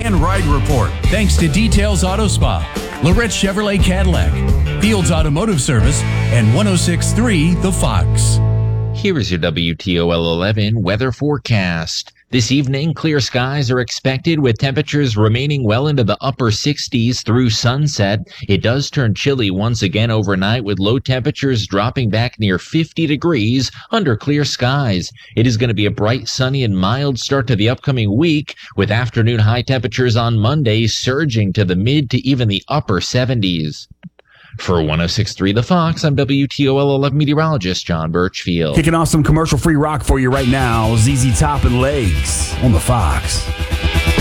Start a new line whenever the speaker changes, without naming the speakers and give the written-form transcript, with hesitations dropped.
and ride report. Thanks to Details Auto Spa, Lorette Chevrolet Cadillac, Fields Automotive Service, and 106.3 The Fox.
Here is your WTOL 11 weather forecast. This evening, clear skies are expected with temperatures remaining well into the upper 60s through sunset. It does turn chilly once again overnight with low temperatures dropping back near 50 degrees under clear skies. It is going to be a bright, sunny, and mild start to the upcoming week with afternoon high temperatures on Monday surging to the mid to even the upper 70s. For 106.3 The Fox, I'm WTOL 11 meteorologist John Birchfield.
Kicking off some commercial-free rock for you right now, ZZ Top and Legs on The Fox.